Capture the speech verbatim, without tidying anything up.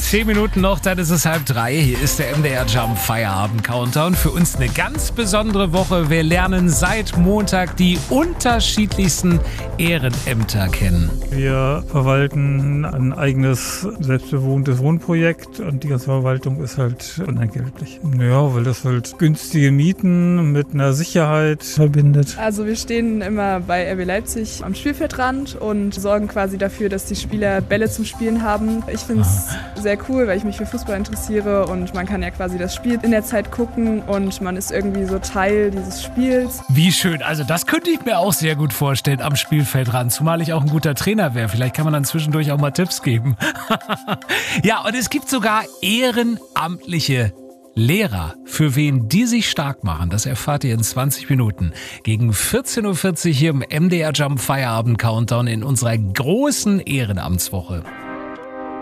Zehn Minuten noch, dann ist es halb drei. Hier ist der M D R Jump Feierabend Countdown. Für uns eine ganz besondere Woche. Wir lernen seit Montag die unterschiedlichsten Ehrenämter kennen. Wir verwalten ein eigenes selbstbewohntes Wohnprojekt und die ganze Verwaltung ist halt unentgeltlich. Ja, weil das halt günstige Mieten mit einer Sicherheit verbindet. Also wir stehen immer bei R B Leipzig am Spielfeldrand und sorgen quasi dafür, dass die Spieler Bälle zum Spielen haben. Ich finde es sehr cool, weil ich mich für Fußball interessiere und man kann ja quasi das Spiel in der Zeit gucken und man ist irgendwie so Teil dieses Spiels. Wie schön. Also das könnte ich mir auch sehr gut vorstellen am Spielfeldrand, zumal ich auch ein guter Trainer wäre. Vielleicht kann man dann zwischendurch auch mal Tipps geben. Ja, und es gibt sogar ehrenamtliche Lehrer. Für wen die sich stark machen, das erfahrt ihr in zwanzig Minuten. Gegen vierzehn Uhr vierzig hier im M D R Jump Feierabend Countdown in unserer großen Ehrenamtswoche.